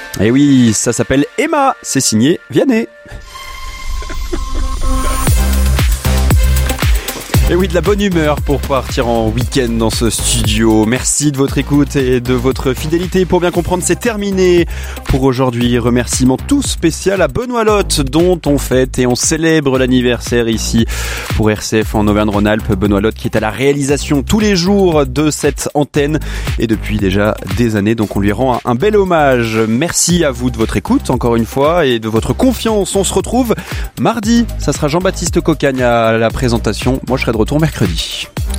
Et oui, ça s'appelle Emma, c'est signé Vianney. Et oui, de la bonne humeur pour partir en week-end dans ce studio. Merci de votre écoute et de votre fidélité. Pour bien comprendre, c'est terminé pour aujourd'hui. Remerciement tout spécial à Benoît Lotte, dont on fête et on célèbre l'anniversaire ici pour RCF en Auvergne-Rhône-Alpes. Benoît Lotte qui est à la réalisation tous les jours de cette antenne et depuis déjà des années. Donc on lui rend un bel hommage. Merci à vous de votre écoute encore une fois et de votre confiance. On se retrouve mardi. Ça sera Jean-Baptiste Cocagne à la présentation. Moi, je serai de retour mercredi.